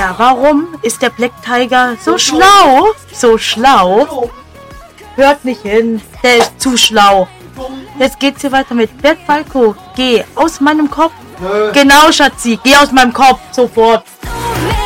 Ja, warum ist der Black Tiger so schlau? So schlau? Hört nicht hin. Der ist zu schlau. Jetzt geht's hier weiter mit Bert Falco. Geh aus meinem Kopf. Genau, Schatzi. Geh aus meinem Kopf. Sofort.